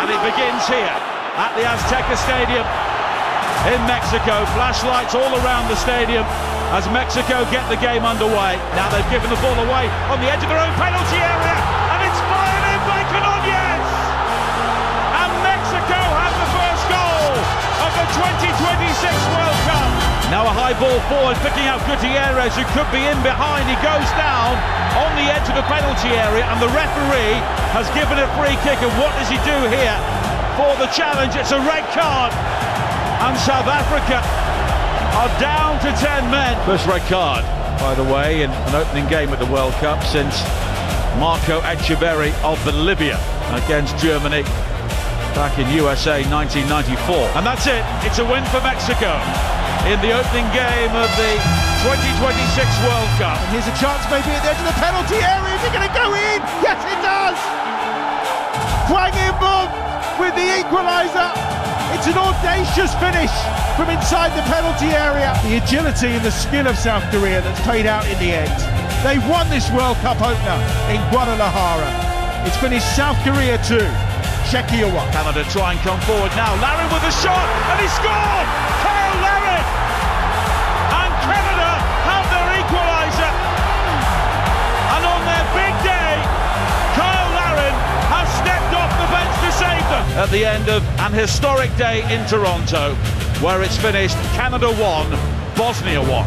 And it begins here at the Azteca Stadium in Mexico. Flashlights all around the stadium as Mexico get the game underway. Now they've given the ball away on the edge of their own penalty area, and it's fired in by Canóñez. And Mexico have the first goal of the 2026 World Cup. Now a high ball forward, picking out Gutierrez, who could be in behind. He goes down on the edge of the penalty area, and the referee has given a free kick. And what does he do here for the challenge? It's a red card, and South Africa are down to 10 men. First red card, by the way, in an opening game at the World Cup since Marco Etcheverry of Bolivia against Germany back in USA 1994. And that's it. It's a win for Mexico in the opening game of the 2026 World Cup. And here's a chance maybe at the edge of the penalty area. Is it going to go in? Yes, it does! Hwang In-beom with the equaliser. It's an audacious finish from inside the penalty area. The agility and the skill of South Korea that's paid out in the end. They've won this World Cup opener in Guadalajara. It's finished South Korea 2, Czechia 1. Canada try and come forward now. Larin with a shot, and he scored! Kyle Larin! And Canada have their equaliser. And on their big day, Kyle Larin has stepped off the bench to save them. At the end of an historic day in Toronto, where it's finished Canada 1, Bosnia 1.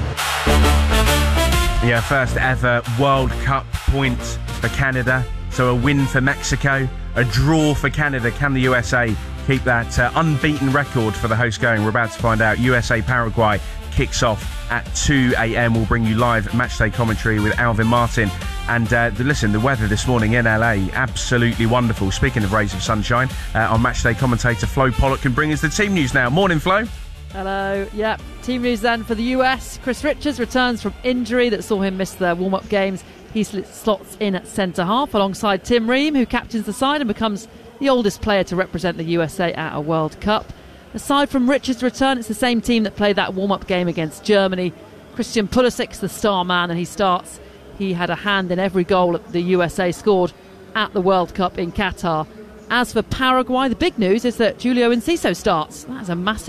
Yeah, first ever World Cup point for Canada. So a win for Mexico, a draw for Canada. Can the USA keep that unbeaten record for the host going? We're about to find out. USA-Paraguay kicks off at 2 a.m. We'll bring you live matchday commentary with Alvin Martin. And listen, the weather this morning in LA, absolutely wonderful. Speaking of rays of sunshine, our matchday commentator Flo Pollock can bring us the team news now. Morning, Flo. Hello. Yeah, team news then for the US. Chris Richards returns from injury that saw him miss the warm-up games. He slots in at centre-half alongside Tim Ream, who captains the side and becomes the oldest player to represent the USA at a World Cup. Aside from Richards' return, it's the same team that played that warm-up game against Germany. Christian Pulisic's the star man, and he starts. He had a hand in every goal that the USA scored at the World Cup in Qatar. As for Paraguay, the big news is that Julio Enciso starts. That's a massive